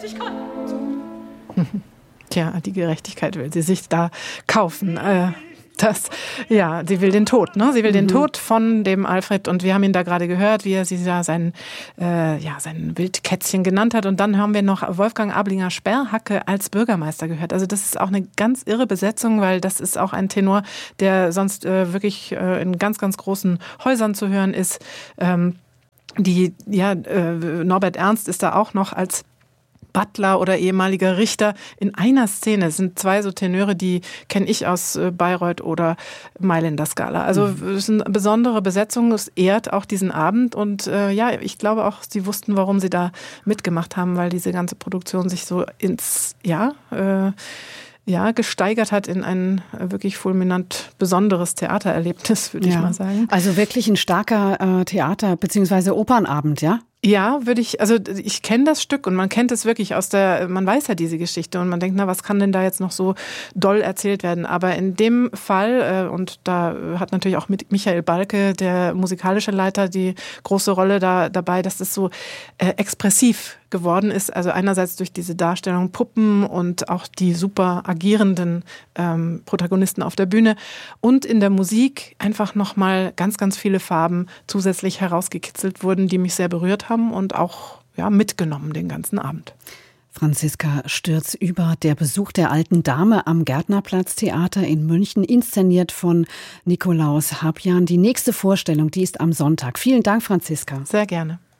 Tja, die Gerechtigkeit will sie sich da kaufen. Sie will den Tod, ne? Sie will den Tod von dem Alfred und wir haben ihn da gerade gehört, wie er sie da sein Wildkätzchen genannt hat und dann haben wir noch Wolfgang Ablinger-Sperrhacke als Bürgermeister gehört. Also das ist auch eine ganz irre Besetzung, weil das ist auch ein Tenor, der sonst wirklich in ganz, ganz großen Häusern zu hören ist. Norbert Ernst ist da auch noch als Butler oder ehemaliger Richter in einer Szene. Es sind zwei so Tenöre, die kenne ich aus Bayreuth oder Mailänder Scala. Also es ist eine besondere Besetzung, es ehrt auch diesen Abend und ich glaube auch, sie wussten, warum sie da mitgemacht haben, weil diese ganze Produktion sich so gesteigert hat in ein wirklich fulminant besonderes Theatererlebnis, würde ich mal sagen. Also wirklich ein starker Theater- bzw. Opernabend, ja? Ja, ich kenne das Stück und man kennt es wirklich man weiß ja diese Geschichte und man denkt, was kann denn da jetzt noch so doll erzählt werden? Aber in dem Fall, und da hat natürlich auch mit Michael Balke, der musikalische Leiter, die große Rolle dabei, dass es so expressiv geworden ist. Also einerseits durch diese Darstellung Puppen und auch die super agierenden Protagonisten auf der Bühne und in der Musik einfach nochmal ganz, ganz viele Farben zusätzlich herausgekitzelt wurden, die mich sehr berührt haben und auch mitgenommen den ganzen Abend. Franziska Stürz über der Besuch der alten Dame am Gärtnerplatz-Theater in München, inszeniert von Nikolaus Habjan. Die nächste Vorstellung, die ist am Sonntag. Vielen Dank, Franziska. Sehr gerne.